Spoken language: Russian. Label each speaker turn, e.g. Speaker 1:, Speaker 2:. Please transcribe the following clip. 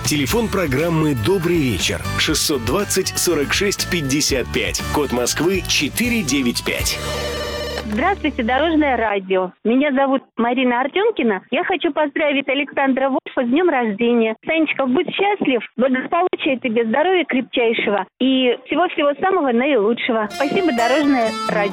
Speaker 1: Телефон программы «Добрый вечер» 620-46-55. Код Москвы 495.
Speaker 2: Здравствуйте, Дорожное радио. Меня зовут Марина Артемкина. Я хочу поздравить Александра Вольфа с днем рождения. Санечка, будь счастлив, благополучия тебе, здоровья крепчайшего и всего-всего самого наилучшего. Спасибо, Дорожное радио.